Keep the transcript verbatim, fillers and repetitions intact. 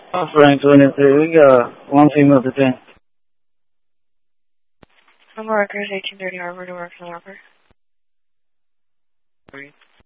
Offering twenty-three, we got one female to ten. Number records eighteen thirty Harbor to work on Harbor.